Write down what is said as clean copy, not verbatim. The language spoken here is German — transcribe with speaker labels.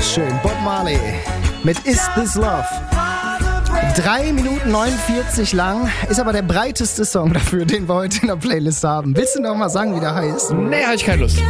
Speaker 1: ist schön. Bob Marley mit Is This Love. 3 Minuten 49 lang, ist aber der breiteste Song dafür, den wir heute in der Playlist haben. Willst du noch mal sagen, wie der heißt?
Speaker 2: Nee, habe ich keine Lust.